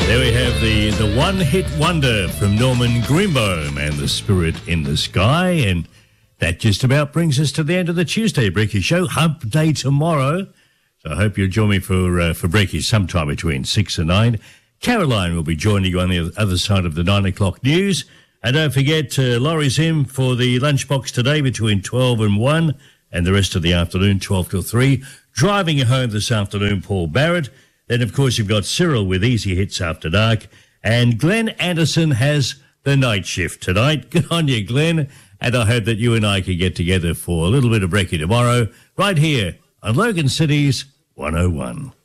There we have the one-hit wonder from Norman Greenbaum and The Spirit in the Sky. And that just about brings us to the end of the Tuesday Brekkie Show. Hump Day tomorrow. So I hope you'll join me for Brekkie sometime between 6 and 9. Caroline will be joining you on the other side of the 9 o'clock news. And don't forget, Laurie's in for the lunchbox today between 12 and 1 and the rest of the afternoon, 12 till 3. Driving you home this afternoon, Paul Barrett. Then, of course, you've got Cyril with Easy Hits After Dark. And Glenn Anderson has the night shift tonight. Good on you, Glenn. And I hope that you and I can get together for a little bit of Brekkie tomorrow, right here on Logan City's 101.